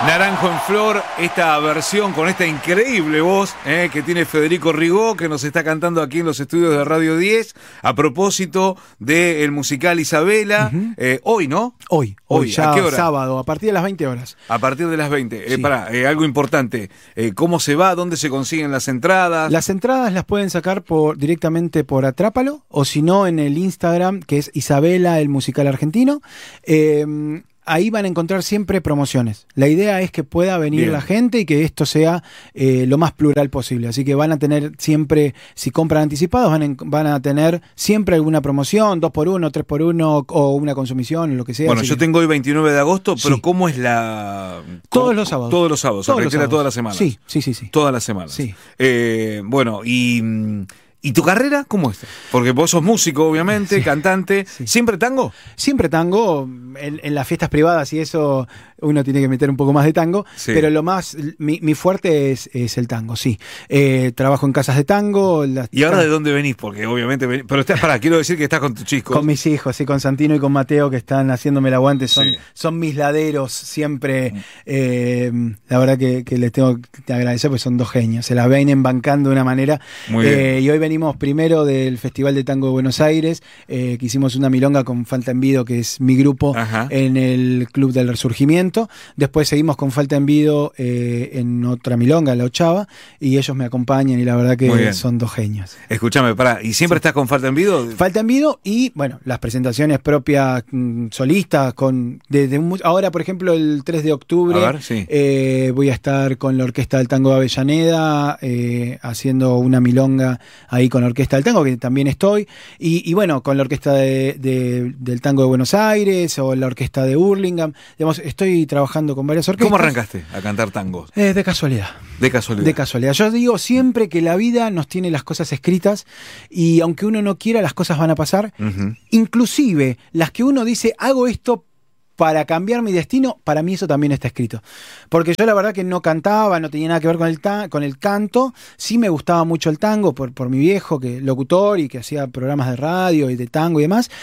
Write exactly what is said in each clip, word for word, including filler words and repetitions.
Naranjo en Flor, esta versión con esta increíble voz eh, que tiene Federico Rigó, que nos está cantando aquí en los estudios de Radio diez, a propósito del musical Isabela. Uh-huh. eh, hoy, ¿no? Hoy, hoy, hoy ya ¿a qué hora? Sábado, a partir de las veinte horas. A partir de las veinte. Sí. Eh, pará, eh, algo importante. Eh, ¿Cómo se va? ¿Dónde se consiguen las entradas? Las entradas las pueden sacar por directamente por Atrápalo, o si no en el Instagram, que es Isabela, el musical argentino. Eh, Ahí van a encontrar siempre promociones. La idea es que pueda venir Bien. la gente y que esto sea eh, lo más plural posible. Así que van a tener siempre, si compran anticipados, van, en, van a tener siempre alguna promoción, dos por uno, tres por uno, o una consumición, lo que sea. Bueno, yo que... tengo hoy veintinueve de agosto, pero sí. ¿cómo es la...? Todos ¿Cómo? los sábados. Todos los sábados, todos se los reitera sábados. todas las semanas. Sí, sí, sí. sí. Todas las semanas. Sí. Eh, bueno, y... ¿Y tu carrera cómo es? Porque vos sos músico, obviamente, sí, cantante. Sí. ¿Siempre tango? Siempre tango. En, en las fiestas privadas y eso uno tiene que meter un poco más de tango. Sí. Pero lo más, mi, mi fuerte es, es el tango, sí. Eh, trabajo en casas de tango. Las, ¿Y ahora de dónde venís? Porque obviamente venís, pero estás, pará, quiero decir que estás con tus chicos. Con mis hijos, sí, con Santino y con Mateo, que están haciéndome el aguante. Son, sí. son mis laderos siempre. Eh, la verdad que, que les tengo que agradecer porque son dos genios. Se las vienen bancando de una manera. Muy bien. Eh, y hoy venimos Venimos primero del Festival de Tango de Buenos Aires, eh, que hicimos una milonga con Falta Envido, que es mi grupo, Ajá. en el Club del Resurgimiento. Después seguimos con Falta Envido eh, en otra milonga, La Ochava, y ellos me acompañan y la verdad que son dos genios. Escúchame, pará, ¿y siempre sí. estás con Falta Envido? Falta Envido y, bueno, las presentaciones propias mmm, solistas, con desde un, ahora, por ejemplo, el tres de octubre, a ver, sí. eh, voy a estar con la Orquesta del Tango de Avellaneda, eh, haciendo una milonga ahí con la Orquesta del Tango, que también estoy, y, y bueno, con la Orquesta de, de, del Tango de Buenos Aires o la Orquesta de Hurlingham, digamos, estoy trabajando con varias orquestas. ¿Cómo arrancaste a cantar tangos? Eh, de casualidad. De casualidad. De casualidad. Yo digo siempre que la vida nos tiene las cosas escritas y aunque uno no quiera, las cosas van a pasar, uh-huh. inclusive las que uno dice, hago esto para cambiar mi destino, para mí eso también está escrito. Porque yo la verdad que no cantaba, no tenía nada que ver con el, ta- con el canto, sí me gustaba mucho el tango por, por mi viejo, que locutor y que hacía programas de radio y de tango y demás.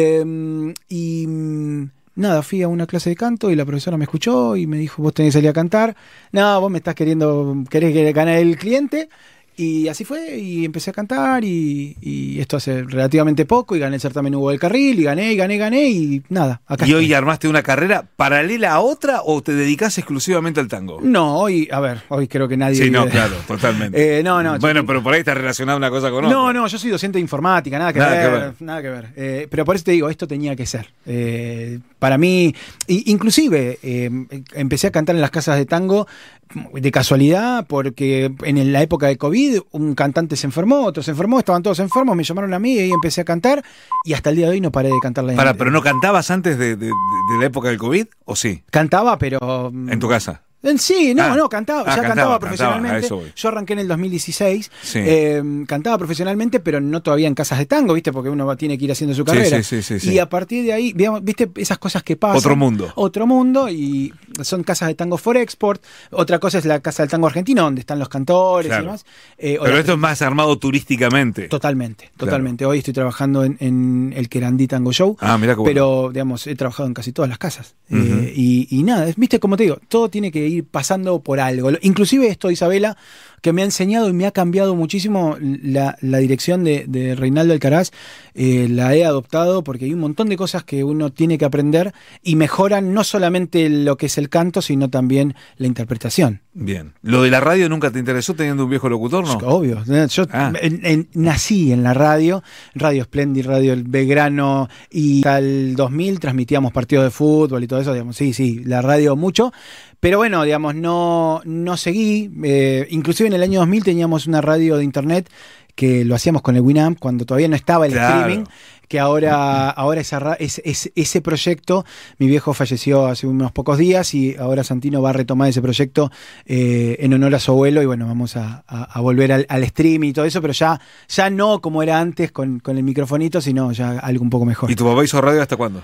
Eh, y nada, fui a una clase de canto y la profesora me escuchó y me dijo, vos tenés que salir a cantar. No, vos me estás queriendo, querés ganar el cliente. Y así fue, y empecé a cantar, y, y esto hace relativamente poco, y gané el certamen Hugo del Carril, y gané, y gané, gané, y nada, acá ¿Y estoy. hoy armaste una carrera paralela a otra o te dedicás exclusivamente al tango? No, hoy, a ver, hoy creo que nadie... Sí, no, claro, totalmente. eh, no, no. Bueno, yo... pero por ahí está relacionada una cosa con otra. No, no, yo soy docente de informática, nada que nada ver, que ver. nada que ver. Eh, pero por eso te digo, esto tenía que ser. Eh, para mí, y, inclusive, eh, empecé a cantar en las casas de tango de casualidad, porque en la época de COVID un cantante se enfermó, otro se enfermó, estaban todos enfermos, me llamaron a mí y ahí empecé a cantar y hasta el día de hoy no paré de cantar la Para, ¿pero no cantabas antes de, de, de la época del COVID o sí? Cantaba, pero... ¿En tu casa? Sí, no, ah, no, cantaba, ah, ya cantaba, cantaba profesionalmente. Cantaba, yo arranqué en el dos mil dieciséis, sí. eh, cantaba profesionalmente, pero no todavía en casas de tango, ¿viste? Porque uno tiene que ir haciendo su carrera. Sí, sí, sí, sí, y sí. a partir de ahí, digamos, ¿viste? Esas cosas que pasan. Otro mundo. Otro mundo, y son casas de tango for export. Otra cosa es la casa del tango argentino, donde están los cantores, claro. y demás. Eh, pero la... esto es más armado turísticamente. Totalmente, totalmente. Claro. Hoy estoy trabajando en, en el Querandí Tango Show. Ah, mirá qué bueno. Pero, digamos, he trabajado en casi todas las casas. Uh-huh. eh, y, y nada, ¿viste? Como te digo, todo tiene que ir pasando por algo. Inclusive esto, Isabela, que me ha enseñado y me ha cambiado muchísimo la, la dirección de, de Reinaldo Alcaraz, eh, la he adoptado porque hay un montón de cosas que uno tiene que aprender y mejoran no solamente lo que es el canto, sino también la interpretación. Bien. ¿Lo de la radio nunca te interesó teniendo un viejo locutor, no? Obvio. Yo ah. en, en, nací en la radio, Radio Splendid, Radio El Belgrano, y hasta el dos mil transmitíamos partidos de fútbol y todo eso, digamos, sí, sí, la radio mucho. Pero bueno, digamos, no, no seguí. Eh, inclusive en el año dos mil teníamos una radio de internet que lo hacíamos con el Winamp cuando todavía no estaba el claro. streaming, que ahora, ahora esa, es, es, ese proyecto, mi viejo falleció hace unos pocos días y ahora Santino va a retomar ese proyecto eh, en honor a su abuelo y bueno, vamos a, a, a volver al, al streaming y todo eso, pero ya, ya no como era antes con, con el microfonito, sino ya algo un poco mejor. ¿Y tu papá hizo radio hasta cuándo?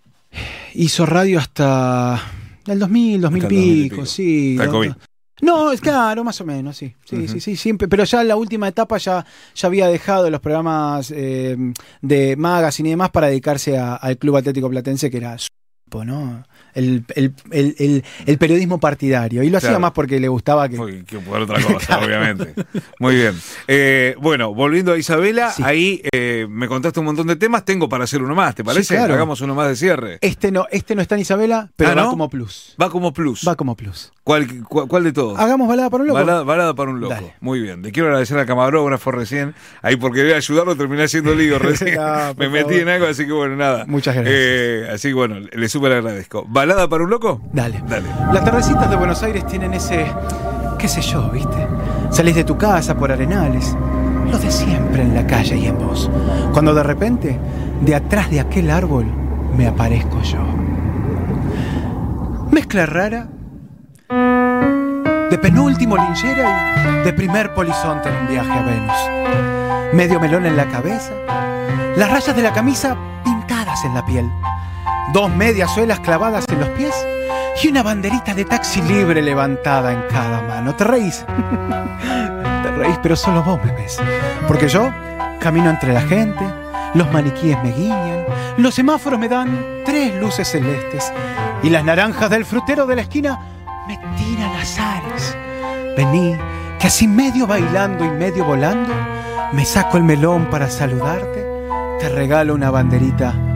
Hizo radio hasta... El dos mil, dos mil pico, pico, sí. Hasta el COVID. No, es claro, más o menos, sí. Sí, uh-huh. sí, sí, siempre. Pero ya en la última etapa ya, ya había dejado los programas eh, de magazine y demás para dedicarse a, al Club Atlético Platense, que era su, ¿no? el, el, el, el, el periodismo partidario. Y lo hacía Claro. más porque le gustaba que... Uy, que por otra cosa, Claro. obviamente. Muy bien. Eh, bueno, volviendo a Isabela, Sí. ahí eh, me contaste un montón de temas. Tengo para hacer uno más, ¿te parece? Sí, claro. Hagamos uno más de cierre. Este no, este no está en Isabela, pero Ah, va ¿no? como plus. Va como plus. Va como plus. ¿Cuál, cuál, cuál de todos? Hagamos balada para un loco. Balada, balada para un loco. Dale. Muy bien. Te quiero agradecer al camarógrafo recién. Ahí porque quería ayudarlo, terminé haciendo lío recién. No, me por metí favor. en algo, así que bueno, nada. Muchas gracias. Eh, así que bueno, le súper agradezco. ¿Balada para un loco? Dale. Dale. Las tardecitas de Buenos Aires tienen ese, qué sé yo, ¿viste? Salís de tu casa por Arenales, lo de siempre en la calle y en vos. Cuando de repente, de atrás de aquel árbol, me aparezco yo. Mezcla rara de penúltimo linchera y de primer polizonte en un viaje a Venus. Medio melón en la cabeza, las rayas de la camisa pintadas en la piel, dos medias suelas clavadas en los pies y una banderita de taxi libre levantada en cada mano. ¿Te reís? Te reís, pero solo vos me ves. Porque yo camino entre la gente, los maniquíes me guiñan, los semáforos me dan tres luces celestes y las naranjas del frutero de la esquina me tiran azares. Vení, que así medio bailando y medio volando, me saco el melón para saludarte, te regalo una banderita